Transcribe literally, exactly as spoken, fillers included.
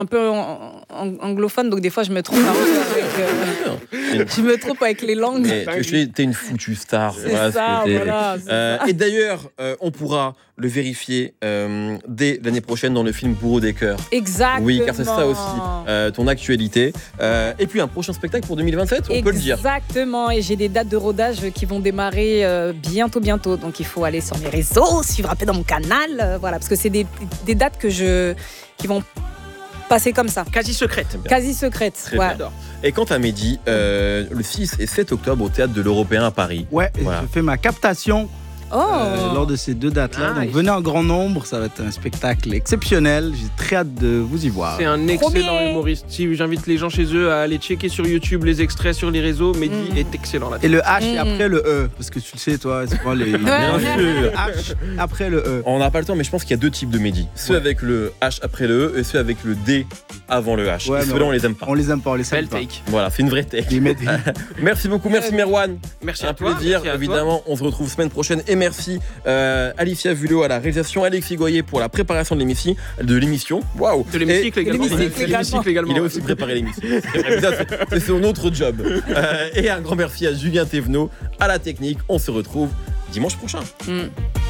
un peu en, en, anglophone, donc des fois je me trompe avec, euh, je me trompe avec les langues. Mais tu es une foutue star. C'est voilà, ça, voilà. Euh, et d'ailleurs, euh, on pourra le vérifier euh, dès l'année prochaine dans le film Bourreau des cœurs. Exactement. Oui, car c'est ça aussi, euh, ton actualité. Euh, et puis un prochain spectacle pour deux mille vingt-sept, on Exactement. peut le dire. Exactement, et j'ai des dates de rodage qui vont démarrer euh, bientôt, bientôt. Donc il faut aller sur mes réseaux, suivre un peu dans mon canal, euh, voilà, parce que c'est des, des dates que je, qui vont passer comme ça. Quasi secrète. Quasi secrète. Très ouais. bien. Et quant à Mehdi, euh, le six et sept octobre au Théâtre de l'Européen à Paris. Ouais, voilà. je fais ma captation. Oh. Euh, lors de ces deux dates-là. Nice. Donc venez en grand nombre, ça va être un spectacle exceptionnel. J'ai très hâte de vous y voir. C'est un excellent humoriste. Si j'invite les gens chez eux à aller checker sur YouTube les extraits sur les réseaux, Mehdi mmh. est excellent là. Et le H mmh. et après le E, parce que tu le sais toi, c'est pas les. Bien sûr. H après le E. On n'a pas le temps, mais je pense qu'il y a deux types de Mehdi. Ceux ouais. avec le H après le E et ceux avec le D avant le H. Ouais, et ceux-là on les aime pas. On les aime pas, on les aime pas. Take. Voilà, c'est une vraie take. Merci beaucoup, merci Merwan. Merci un à toi. plaisir. Merci à évidemment, toi. on se retrouve semaine prochaine et merci. Euh, Alicia Vulot à la réalisation, Alexis Goyer pour la préparation de l'émission. De l'émission. Waouh. De l'hémicycle également. également. également. Il a aussi préparé l'émission. C'est son autre job. Euh, et un grand merci à Julien Thévenot à la technique. On se retrouve dimanche prochain. Mm.